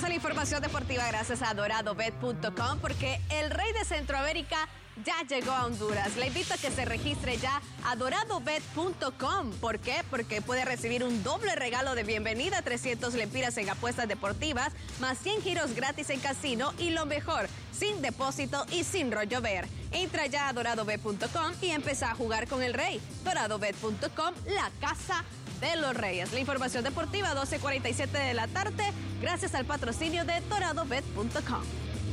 Llegamos a la información deportiva gracias a doradobet.com porque el rey de Centroamérica ya llegó a Honduras. Le invito a que se registre ya a doradobet.com. ¿Por qué? Porque puede recibir un doble regalo de bienvenida, 300 lempiras en apuestas deportivas, más 100 giros gratis en casino y lo mejor, sin depósito y sin rollo ver. Entra ya a doradobet.com y empieza a jugar con el rey. Doradobet.com, la casa de los reyes. La información deportiva 12:47 de la tarde, gracias al patrocinio de doradobet.com.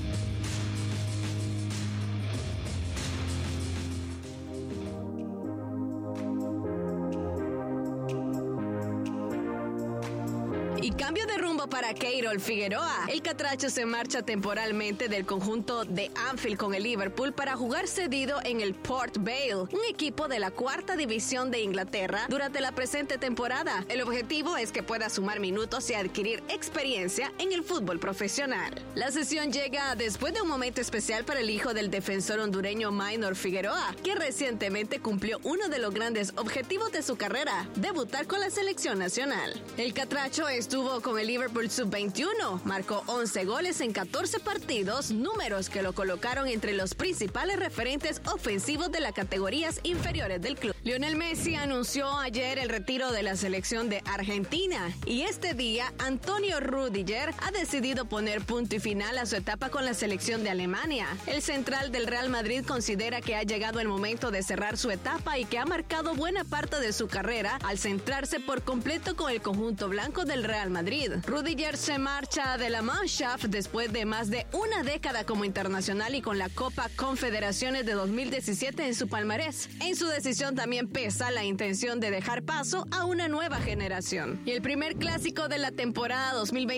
Y cambio de rumbo para Keirol Figueroa. El catracho se marcha temporalmente del conjunto de Anfield con el Liverpool para jugar cedido en el Port Vale, un equipo de la cuarta división de Inglaterra, durante la presente temporada. El objetivo es que pueda sumar minutos y adquirir experiencia en el fútbol profesional. La sesión llega después de un momento especial para el hijo del defensor hondureño Maynor Figueroa, que recientemente cumplió uno de los grandes objetivos de su carrera, debutar con la selección nacional. El catracho estuvo con el Liverpool Sub-21, marcó 11 goles en 14 partidos, números que lo colocaron entre los principales referentes ofensivos de las categorías inferiores del club. Lionel Messi anunció ayer el retiro de la selección de Argentina y este día Antonio Rüdiger ha decidido poner punto y final a su etapa con la selección de Alemania. El central del Real Madrid considera que ha llegado el momento de cerrar su etapa y que ha marcado buena parte de su carrera al centrarse por completo con el conjunto blanco del Real Madrid. Rüdiger se marcha de la Mannschaft después de más de una década como internacional y con la Copa Confederaciones de 2017 en su palmarés. En su decisión también pesa la intención de dejar paso a una nueva generación. Y el primer clásico de la temporada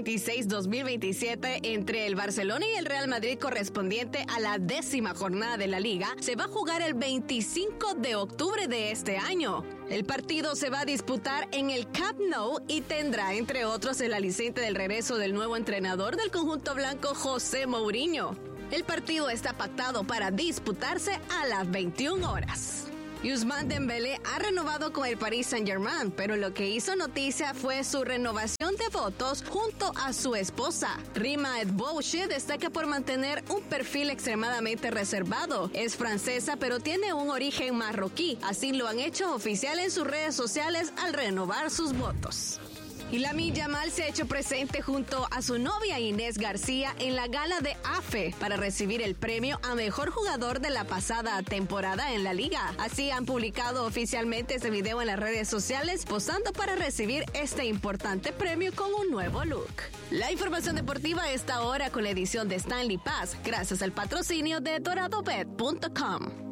2026-2027 entre el Barcelona y el Real Madrid, correspondiente a la 10ª jornada de la Liga, se va a jugar el 25 de octubre de este año. El partido se va a disputar en el Camp Nou y tendrá, entre otros, el aliciente del regreso del nuevo entrenador del conjunto blanco, José Mourinho. El partido está pactado para disputarse a las 21 horas. Ousmane Dembélé ha renovado con el Paris Saint-Germain, pero lo que hizo noticia fue su renovación de votos junto a su esposa. Rima Edbouche destaca por mantener un perfil extremadamente reservado. Es francesa, pero tiene un origen marroquí. Así lo han hecho oficial en sus redes sociales al renovar sus votos. Y Lamine Yamal se ha hecho presente junto a su novia Inés García en la gala de AFE para recibir el premio a mejor jugador de la pasada temporada en la liga. Así han publicado oficialmente este video en las redes sociales, posando para recibir este importante premio con un nuevo look. La información deportiva está ahora con la edición de Stanley Paz, gracias al patrocinio de doradobet.com.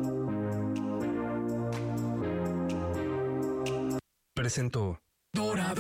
Presentó Dorado.